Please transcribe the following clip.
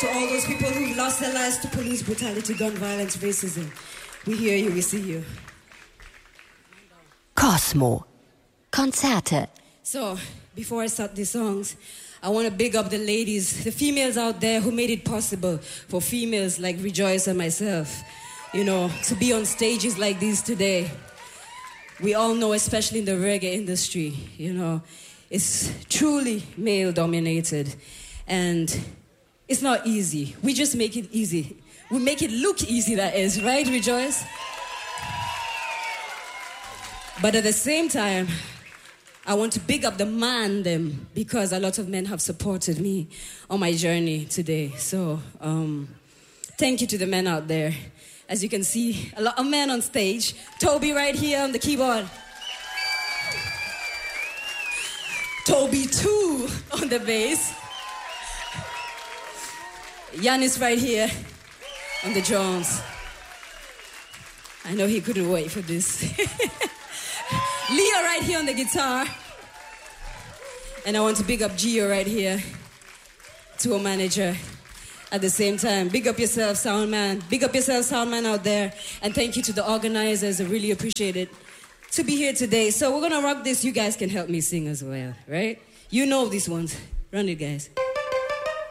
To all those people who lost their lives to police brutality, gun violence, racism. We hear you, we see you. Cosmo. Konzerte. So, before I start these songs, I want to big up the ladies, the females out there who made it possible for females like Rejoice and myself, you know, to be on stages like these today. We all know, especially in the reggae industry, you know, it's truly male-dominated. And it's not easy. We just make it easy. We make it look easy, that is, right, Rejoice? But at the same time, I want to big up the man them because a lot of men have supported me on my journey today. So thank you to the men out there. As you can see, a lot of men on stage. Toby right here on the keyboard. Toby 2 on the bass. Yanis right here on the drums. I know he couldn't wait for this. Leo right here on the guitar. And I want to big up Gio right here, tour manager. At the same time, big up yourself, sound man. Big up yourself, sound man out there. And thank you to the organizers. I really appreciate it to be here today. So we're gonna rock this. You guys can help me sing as well, right? You know these ones. Run it, guys.